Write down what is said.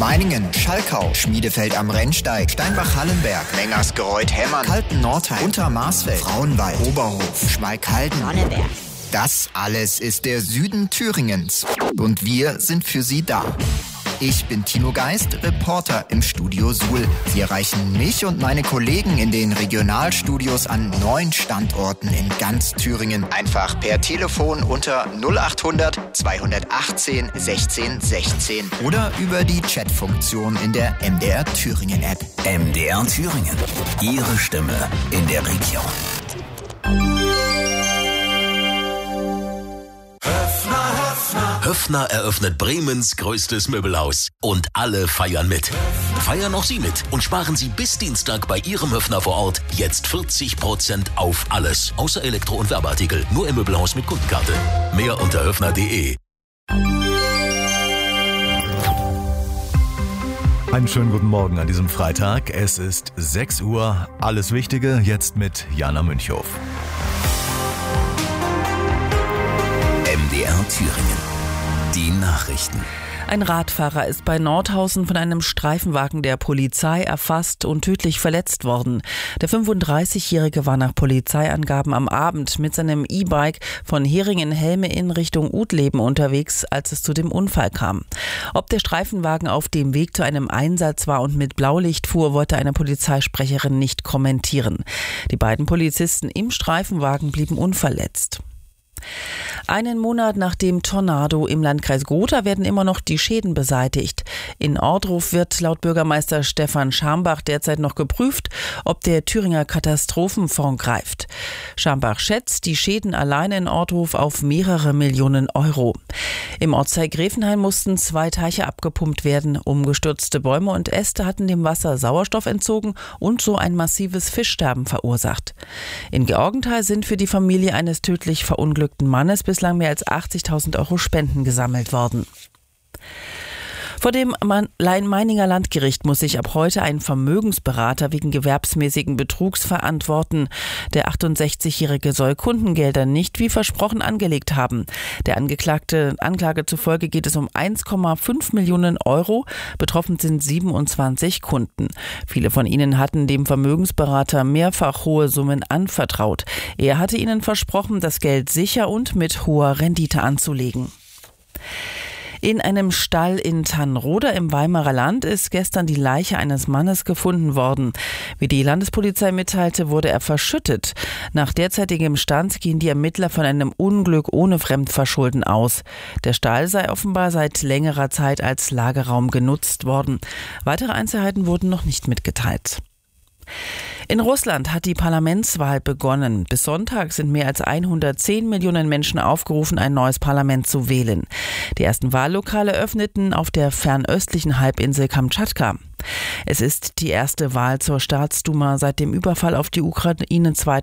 Meiningen, Schalkau, Schmiedefeld am Rennsteig, Steinbach-Hallenberg, Mengersgereuth-Hemmern, Kalten-Nordheim, Untermarsfeld, Frauenwald, Oberhof, Schmalkalden, Sonneberg. Das alles ist der Süden Thüringens. Und wir sind für Sie da. Ich bin Tino Geist, Reporter im Studio Suhl. Sie erreichen mich und meine Kollegen in den Regionalstudios an 9 Standorten in ganz Thüringen. Einfach per Telefon unter 0800 218 16 16 oder über die Chatfunktion in der MDR Thüringen App. MDR Thüringen. Ihre Stimme in der Region. Höffner eröffnet Bremens größtes Möbelhaus. Und alle feiern mit. Feiern auch Sie mit und sparen Sie bis Dienstag bei Ihrem Höffner vor Ort jetzt 40% auf alles. Außer Elektro- und Werbeartikel. Nur im Möbelhaus mit Kundenkarte. Mehr unter höffner.de. Einen schönen guten Morgen an diesem Freitag. Es ist 6 Uhr. Alles Wichtige jetzt mit Jana Münchhoff. MDR Thüringen. Die Nachrichten. Ein Radfahrer ist bei Nordhausen von einem Streifenwagen der Polizei erfasst und tödlich verletzt worden. Der 35-Jährige war nach Polizeiangaben am Abend mit seinem E-Bike von Heringen-Helme in Richtung Utleben unterwegs, als es zu dem Unfall kam. Ob der Streifenwagen auf dem Weg zu einem Einsatz war und mit Blaulicht fuhr, wollte eine Polizeisprecherin nicht kommentieren. Die beiden Polizisten im Streifenwagen blieben unverletzt. Einen Monat nach dem Tornado im Landkreis Gotha werden immer noch die Schäden beseitigt. In Ohrdruf wird laut Bürgermeister Stefan Schambach derzeit noch geprüft, ob der Thüringer Katastrophenfonds greift. Schambach schätzt die Schäden allein in Ohrdruf auf mehrere Millionen Euro. Im Ortsteil Gräfenhain mussten 2 Teiche abgepumpt werden. Umgestürzte Bäume und Äste hatten dem Wasser Sauerstoff entzogen und so ein massives Fischsterben verursacht. In Georgenthal sind für die Familie eines tödlich verunglückten Mannes bislang mehr als 80.000 Euro Spenden gesammelt worden. Vor dem Meininger Landgericht muss sich ab heute ein Vermögensberater wegen gewerbsmäßigen Betrugs verantworten. Der 68-Jährige soll Kundengelder nicht wie versprochen angelegt haben. Der Anklage zufolge geht es um 1,5 Millionen Euro. Betroffen sind 27 Kunden. Viele von ihnen hatten dem Vermögensberater mehrfach hohe Summen anvertraut. Er hatte ihnen versprochen, das Geld sicher und mit hoher Rendite anzulegen. In einem Stall in Tannroda im Weimarer Land ist gestern die Leiche eines Mannes gefunden worden. Wie die Landespolizei mitteilte, wurde er verschüttet. Nach derzeitigem Stand gehen die Ermittler von einem Unglück ohne Fremdverschulden aus. Der Stall sei offenbar seit längerer Zeit als Lagerraum genutzt worden. Weitere Einzelheiten wurden noch nicht mitgeteilt. In Russland hat die Parlamentswahl begonnen. Bis Sonntag sind mehr als 110 Millionen Menschen aufgerufen, ein neues Parlament zu wählen. Die ersten Wahllokale öffneten auf der fernöstlichen Halbinsel Kamtschatka. Es ist die erste Wahl zur Staatsduma seit dem Überfall auf die Ukraine